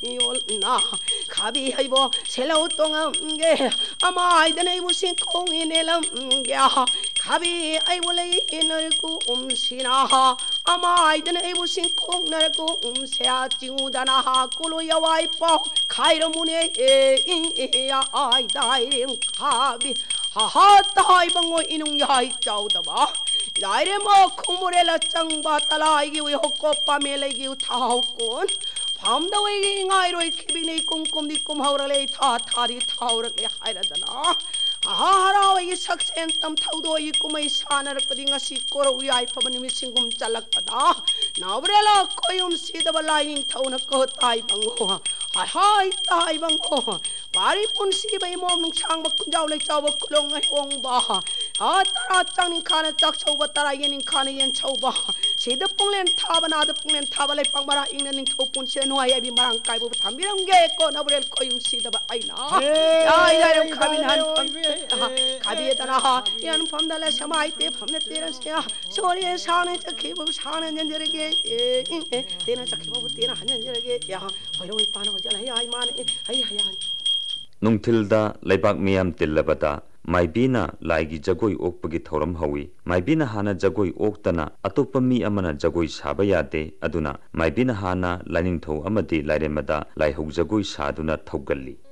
나 가비 아이보 셀라우 동안게 아마 아이드네 무슨 공이 내람게 가비 아이볼레 이널고 음시나 아마 아이드네 무슨 공 날고 음세야 지우다나 꼴로야 와이뻐 가이로문에 에야 아이다이름 가비 하하 따이방고 이농야이 짜우다봐 나이레 뭐 콩모레라 짱바 따라 이기 왜 헛꽃밤에 이기 타오꾼 밤다웨이 nga이로이 키비니 꼼꼼니 꼼하우라레 타타리 타우라레 하이라다나 아하라웨이 석센 땀 타우도 이 꿈의 사나르거디 ngasi 꼬로 위 아이파바님이 싱금 잘락바다 나브레라 코욤 시다바 라이닝 타우나 거 따이방고 아하이 따이방고 바리뿐 시바이 몸 창박 군자울레 짜바 쿨롱의 옹바 아 따라 짱닌 칸에 짝 쳐우바 따라 예닌 칸에 옌 쳐우바 시드 뽕렌 타바 나드 뽕렌 타바레 빵바라 잉내닝 토뿐 노아예비 마랑 까이부 담비랑게 꼬나브렐 코욤 시다바 아이나 야 이다름 가빈한 가비에다나 야는 밤달라 샤마이때 밤내 때라시야 소리에 사는 저 기부 사는 년들에게 때나 저 기부 때나 한 년들에게 야 호이로이 빠나 호잖아 야 이만에 아이야 ꯅꯨꯡꯊꯤꯜꯗ ꯂꯩꯕꯥꯛ ꯃꯤꯌꯥꯝ ꯇꯤꯜꯂꯕꯗ ꯃꯥꯏꯕꯤꯅ ꯂꯥꯏꯒꯤ ꯖꯒꯣꯏ ꯑꯣꯛꯄꯒꯤ ꯊꯧꯔꯝ ꯍꯧꯏ ꯃꯥꯏꯕꯤꯅ ꯍꯥꯟꯅ ꯖꯒꯣꯏ ꯑꯣꯛꯇꯅ ꯑꯇꯣꯞꯄ ꯃꯤ ꯑꯃꯅ ꯖꯒꯣꯏ ꯁꯥꯕ ꯌꯥꯗꯦ ꯑꯗꯨꯅ ꯃꯥꯏꯕꯤꯅ ꯍꯥꯟꯅ ꯂꯥꯏꯅꯤꯡꯊꯧ ꯑꯃꯗꯤ ꯂꯥꯏꯔꯦꯝꯃꯗ ꯂꯥꯏꯍꯧ ꯖꯒꯣꯏ ꯁꯥꯗꯨꯅ ꯊꯧꯒꯜꯂꯤ